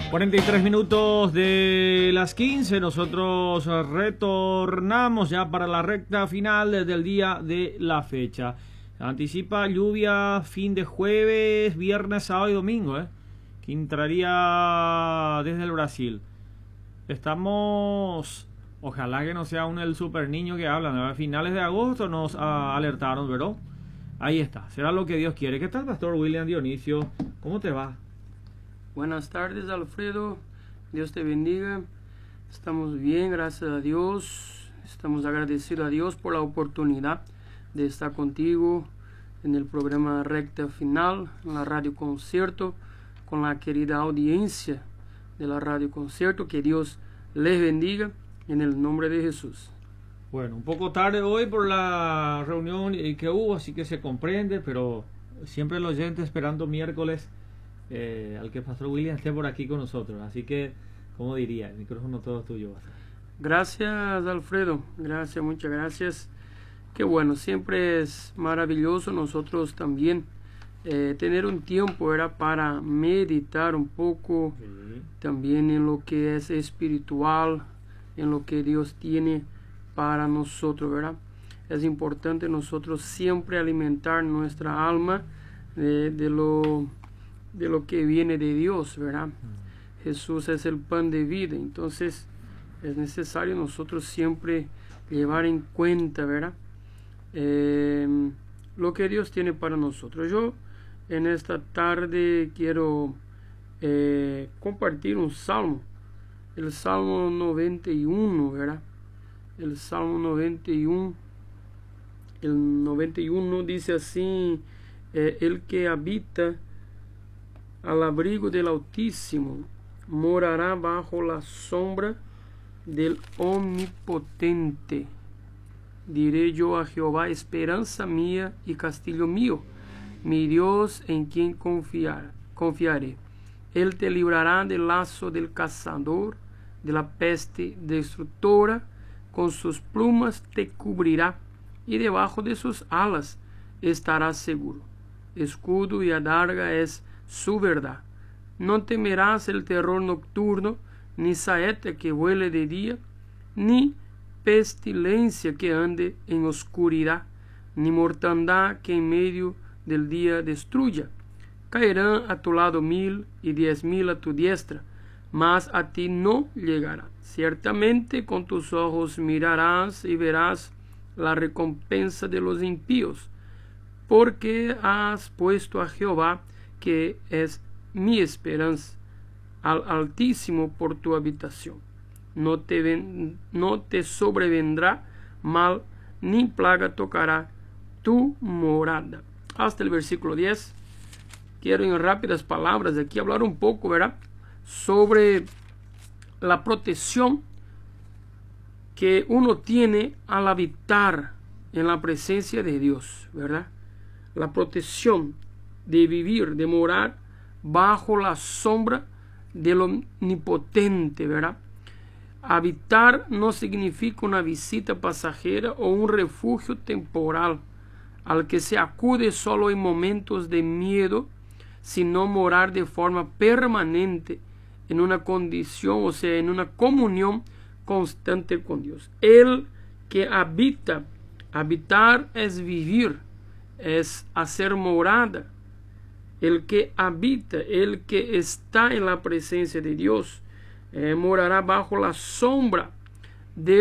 43 minutos de las 15, nosotros retornamos ya para la recta final desde el día de la fecha. Anticipa lluvia fin de jueves, viernes, sábado y domingo, que entraría desde el Brasil. Estamos, ojalá que no sea el super niño que hablan, a finales de agosto nos alertaron, ¿verdad? Ahí está, será lo que Dios quiere. ¿Qué tal, Pastor William Dionisio? ¿Cómo te va? Buenas tardes, Alfredo. Dios te bendiga. Estamos bien, gracias a Dios. Estamos agradecidos a Dios por la oportunidad de estar contigo en el programa Recta Final, en la Radio Concierto, con la querida audiencia de la Radio Concierto. Que Dios les bendiga en el nombre de Jesús. Bueno, un poco tarde hoy por la reunión que hubo, así que se comprende, pero siempre el oyente esperando miércoles al que Pastor William esté por aquí con nosotros. Así que, como diría, el micrófono todo tuyo. Gracias, Alfredo. Gracias, muchas gracias. Qué bueno, siempre es maravilloso nosotros también tener un tiempo para meditar un poco, también en lo que es espiritual, en lo que Dios tiene para nosotros, ¿verdad? Es importante nosotros siempre alimentar nuestra alma de lo que viene de Dios, ¿verdad? Jesús es el pan de vida, entonces es necesario nosotros siempre llevar en cuenta, ¿verdad? Lo que Dios tiene para nosotros. Yo en esta tarde quiero compartir un salmo, el Salmo 91, ¿verdad? El Salmo 91, el 91 dice así: el que habita al abrigo del Altísimo morará bajo la sombra del Omnipotente. Diré yo a Jehová, esperanza mía y castillo mío, mi Dios en quien confiaré. Él te librará del lazo del cazador, de la peste destructora. Con sus plumas te cubrirá, y debajo de sus alas estarás seguro. Escudo y adarga es su verdad. No temerás el terror nocturno, ni saeta que vuele de día, ni pestilencia que ande en oscuridad, ni mortandad que en medio del día destruya. Caerán a tu lado 1000 y 10,000 a tu diestra, mas a ti no llegará. Ciertamente con tus ojos mirarás y verás la recompensa de los impíos, porque has puesto a Jehová, que es mi esperanza, al Altísimo por tu habitación. No te sobrevendrá mal, ni plaga tocará tu morada. Hasta el versículo 10. Quiero en rápidas palabras aquí hablar un poco, ¿verdad?, sobre la protección que uno tiene al habitar en la presencia de Dios, ¿verdad? La protección de vivir, de morar bajo la sombra del Omnipotente, ¿verdad? Habitar no significa una visita pasajera o un refugio temporal al que se acude solo en momentos de miedo, sino morar de forma permanente en una condición, o sea, en una comunión constante con Dios. El que habita, habitar es vivir, es hacer morada. El que habita, el que está en la presencia de Dios, morará bajo la sombra